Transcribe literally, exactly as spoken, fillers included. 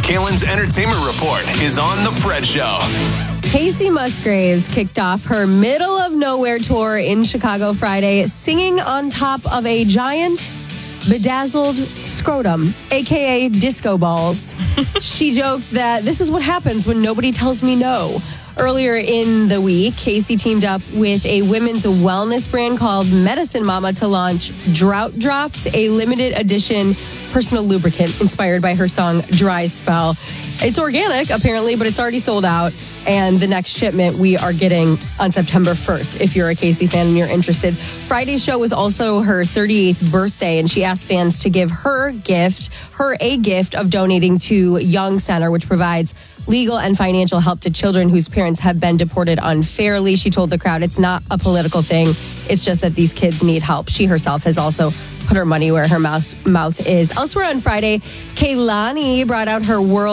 Kalen's Entertainment Report is on The Fred Show. Casey Musgraves kicked off her Middle of Nowhere tour in Chicago Friday, singing on top of a giant, bedazzled scrotum, a k a disco balls. She joked that this is what happens when nobody tells me no. Earlier in the week, Casey teamed up with a women's wellness brand called Medicine Mama to launch Drought Drops, a limited edition personal lubricant inspired by her song Dry Spell. It's organic, apparently, but it's already sold out. And the next shipment we are getting on September first, if you're a Casey fan and you're interested. Friday's show was also her thirty-eighth birthday, and she asked fans to give her gift, her a gift of donating to Young Center, which provides legal and financial help to children whose parents have been deported unfairly. She told the crowd it's not a political thing. It's just that these kids need help. She herself has also put her money where her mouth, mouth is. Elsewhere on Friday, Kehlani brought out her world